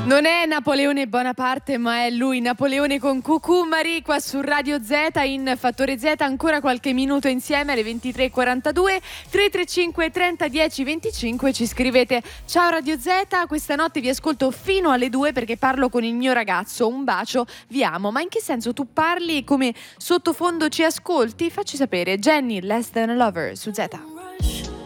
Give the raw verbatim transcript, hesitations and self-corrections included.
Non è Napoleone Bonaparte, ma è lui, Napoleone con Cucumari, qua su Radio Z in Fattore Z. Ancora qualche minuto insieme alle ventitré e quarantadue. Tre tre cinque trenta dieci venticinque. Ci scrivete: ciao Radio Z, questa notte vi ascolto fino alle due perché parlo con il mio ragazzo. Un bacio, vi amo. Ma in che senso tu parli e come sottofondo ci ascolti? Facci sapere. Jenny, Less Than a Lover su Z.